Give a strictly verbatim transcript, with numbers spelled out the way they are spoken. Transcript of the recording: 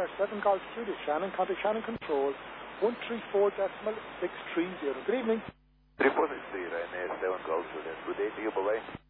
Sierra seven Golf Juliet. Shannon, contact Shannon Control, one three four decimal six three zero. Good evening. three four six zero, N A seven Golf Juliet. Good day to you, bye-bye.